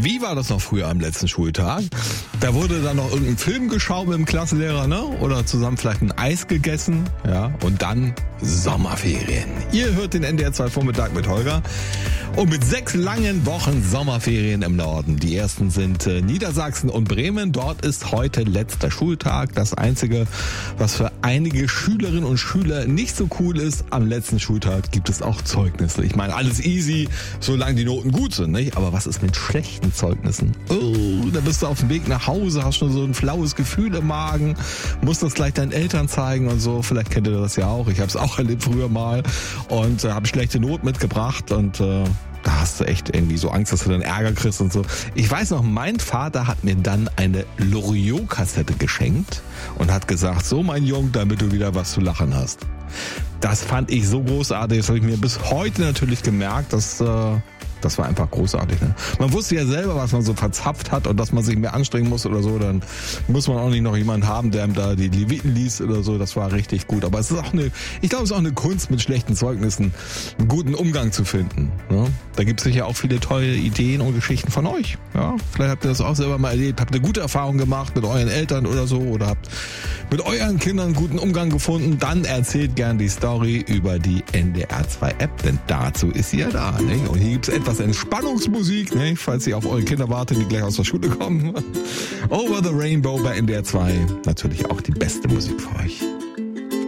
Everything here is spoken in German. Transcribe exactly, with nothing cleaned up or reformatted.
Wie war das noch früher am letzten Schultag? Da wurde dann noch irgendein Film geschaut mit dem Klassenlehrer, ne? Oder zusammen vielleicht ein Eis gegessen, ja? Und dann Sommerferien. Ihr hört den N D R zwei Vormittag mit Holger. Und mit sechs langen Wochen Sommerferien im Norden. Die ersten sind äh, Niedersachsen und Bremen. Dort ist heute letzter Schultag. Das Einzige, was für einige Schülerinnen und Schüler nicht so cool ist, am letzten Schultag gibt es auch Zeugnisse. Ich meine, alles easy, solange die Noten gut sind, nicht? Aber was ist mit schlechten Zeugnissen? Oh, da bist du auf dem Weg nach Hause, hast schon so ein flaues Gefühl im Magen, musst das gleich deinen Eltern zeigen und so. Vielleicht kennt ihr das ja auch. Ich habe es auch erlebt früher mal und äh, habe schlechte Noten mitgebracht und äh, da hast du echt irgendwie so Angst, dass du dann Ärger kriegst und so. Ich weiß noch, mein Vater hat mir dann eine Loriot-Kassette geschenkt und hat gesagt, so mein Junge, damit du wieder was zu lachen hast. Das fand ich so großartig, das habe ich mir bis heute natürlich gemerkt, dass äh, das war einfach großartig. Ne? Man wusste ja selber, was man so verzapft hat und dass man sich mehr anstrengen muss oder so, dann muss man auch nicht noch jemanden haben, der ihm da die Leviten liest oder so. Das war richtig gut. Aber es ist auch eine, ich glaube, es ist auch eine Kunst, mit schlechten Zeugnissen einen guten Umgang zu finden. Ne? Da gibt es sicher auch viele tolle Ideen und Geschichten von euch. Ja? Vielleicht habt ihr das auch selber mal erlebt, habt eine gute Erfahrung gemacht mit euren Eltern oder so oder habt mit euren Kindern einen guten Umgang gefunden. Dann erzählt gern die Story über die N D R zwei App, denn dazu ist sie ja da. Ne? Und hier gibt es etwas Entspannungsmusik, ne? Falls ihr auf eure Kinder wartet, die gleich aus der Schule kommen. Over the Rainbow bei N D R zwei. Natürlich auch die beste Musik für euch.